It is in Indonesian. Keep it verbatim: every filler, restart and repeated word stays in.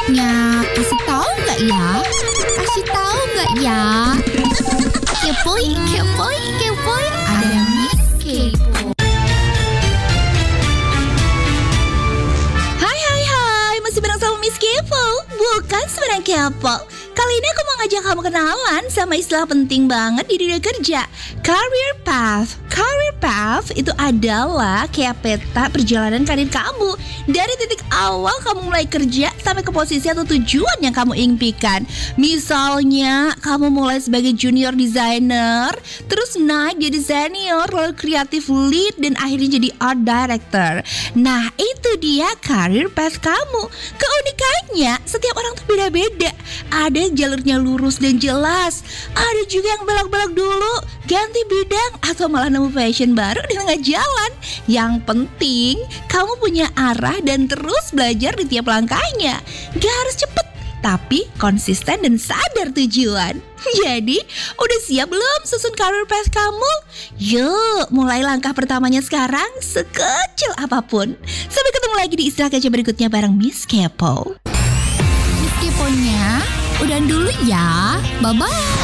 berikutnya. Kasih tahu nggak ya? Kasih tahu nggak ya? Kepoin, kepoin, kepoin. Ada Miss Kepo. Hai hai hai, masih bareng sama Miss Kepo. Bukan sembarang kepo. Kali ini aku mau ngajak kamu kenalan sama istilah penting banget di dunia kerja, career path. Career path itu adalah kayak peta perjalanan karir kamu dari titik awal kamu mulai kerja sampai ke posisi atau tujuan yang kamu impikan. Misalnya kamu mulai sebagai junior designer, terus naik jadi senior, lalu creative lead, dan akhirnya jadi art director. Nah, itu dia career path kamu. Keunikannya, setiap orang tuh beda-beda. Ada yang jalurnya lurus dan jelas, ada juga yang belok-belok dulu, ganti bidang, atau malah nemu passion baru di tengah jalan. Yang penting, kamu punya arah dan terus belajar di tiap langkahnya. Gak harus cepet, tapi konsisten dan sadar tujuan. Jadi, udah siap belum susun career path kamu? Yuk, mulai langkah pertamanya sekarang, sekecil apapun. Sampai ketemu lagi di istilah kece berikutnya bareng Miss Kepo. Miss Keponya, udah dulu ya. Bye-bye.